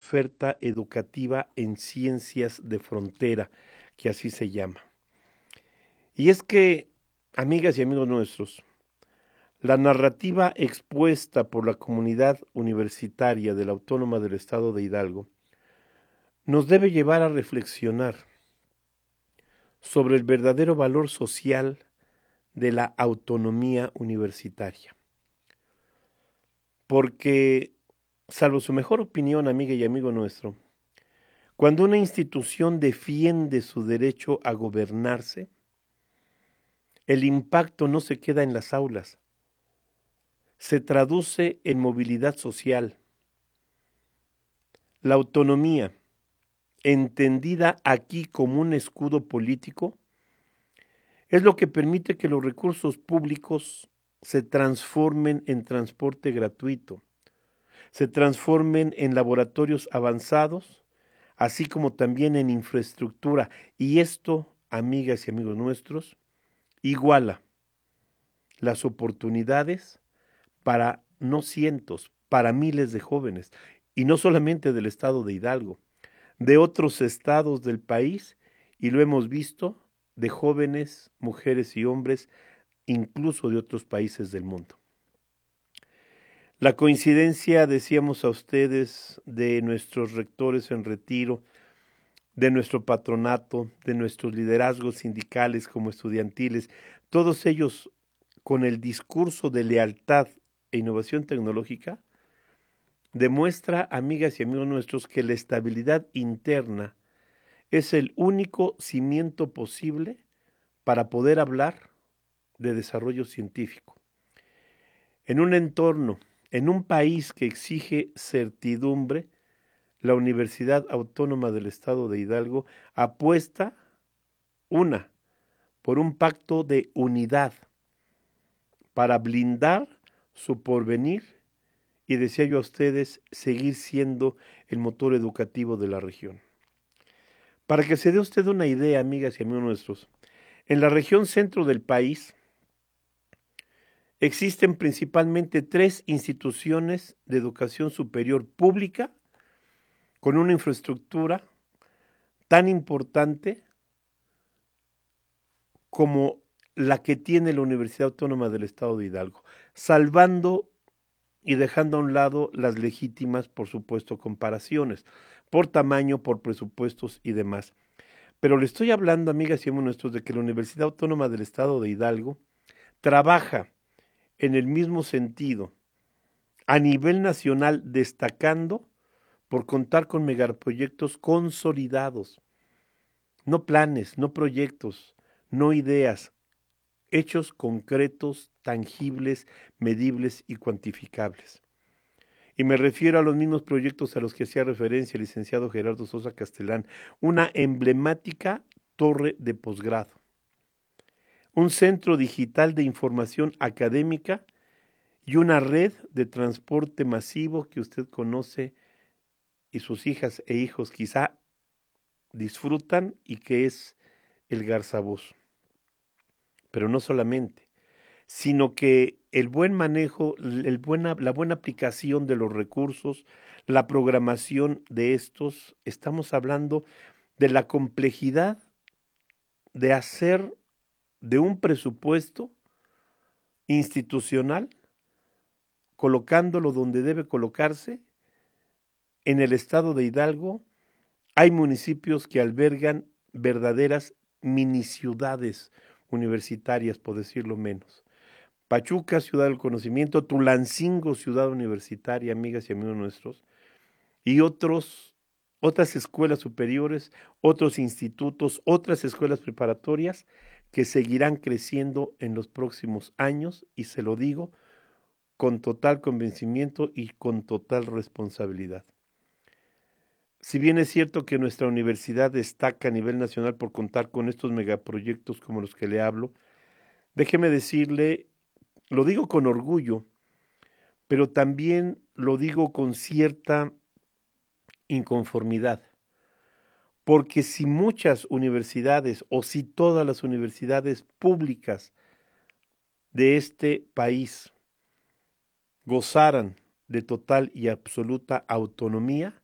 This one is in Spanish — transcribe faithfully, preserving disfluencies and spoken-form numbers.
oferta educativa en ciencias de frontera, que así se llama. Y es que, amigas y amigos nuestros, la narrativa expuesta por la comunidad universitaria de la Autónoma del Estado de Hidalgo nos debe llevar a reflexionar sobre el verdadero valor social de la autonomía universitaria. Porque, salvo su mejor opinión, amiga y amigo nuestro, cuando una institución defiende su derecho a gobernarse, el impacto no se queda en las aulas, se traduce en movilidad social. La autonomía, entendida aquí como un escudo político, es lo que permite que los recursos públicos se transformen en transporte gratuito, se transformen en laboratorios avanzados, así como también en infraestructura. Y esto, amigas y amigos nuestros, iguala las oportunidades para no cientos, para miles de jóvenes, y no solamente del estado de Hidalgo, de otros estados del país, y lo hemos visto, de jóvenes, mujeres y hombres, incluso de otros países del mundo. La coincidencia, decíamos a ustedes, de nuestros rectores en retiro, de nuestro patronato, de nuestros liderazgos sindicales como estudiantiles, todos ellos con el discurso de lealtad e innovación tecnológica, demuestra, amigas y amigos nuestros, que la estabilidad interna es el único cimiento posible para poder hablar de desarrollo científico. En un entorno, en un país que exige certidumbre, la Universidad Autónoma del Estado de Hidalgo apuesta, una, por un pacto de unidad para blindar su porvenir y, decía yo a ustedes, seguir siendo el motor educativo de la región. Para que se dé usted una idea, amigas y amigos nuestros, en la región centro del país existen principalmente tres instituciones de educación superior pública con una infraestructura tan importante como la que tiene la Universidad Autónoma del Estado de Hidalgo, salvando y dejando a un lado las legítimas, por supuesto, comparaciones, por tamaño, por presupuestos y demás. Pero le estoy hablando, amigas y amigos nuestros, de que la Universidad Autónoma del Estado de Hidalgo trabaja en el mismo sentido, a nivel nacional, destacando por contar con megaproyectos consolidados, no planes, no proyectos, no ideas, hechos concretos, tangibles, medibles y cuantificables. Y me refiero a los mismos proyectos a los que hacía referencia el licenciado Gerardo Sosa Castellán, una emblemática torre de posgrado, un centro digital de información académica y una red de transporte masivo que usted conoce y sus hijas e hijos quizá disfrutan, y que es el Garzabús. Pero no solamente, sino que el buen manejo, el buena, la buena aplicación de los recursos, la programación de estos, estamos hablando de la complejidad de hacer de un presupuesto institucional, colocándolo donde debe colocarse. En el estado de Hidalgo hay municipios que albergan verdaderas mini ciudades universitarias, por decirlo menos. Pachuca, ciudad del conocimiento; Tulancingo, ciudad universitaria, amigas y amigos nuestros, y otros, otras escuelas superiores, otros institutos, otras escuelas preparatorias que seguirán creciendo en los próximos años, y se lo digo con total convencimiento y con total responsabilidad. Si bien es cierto que nuestra universidad destaca a nivel nacional por contar con estos megaproyectos como los que le hablo, déjeme decirle, lo digo con orgullo, pero también lo digo con cierta inconformidad, porque si muchas universidades o si todas las universidades públicas de este país gozaran de total y absoluta autonomía,